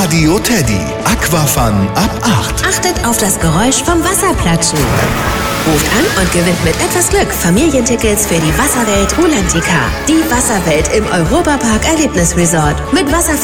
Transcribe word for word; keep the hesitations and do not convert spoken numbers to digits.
Radio Teddy. Aquafun ab acht. Achtet auf das Geräusch vom Wasserplatschen. Ruft an und gewinnt mit etwas Glück Familientickets für die Wasserwelt Rulantica. Die Wasserwelt im Europapark Erlebnisresort mit Wasserfall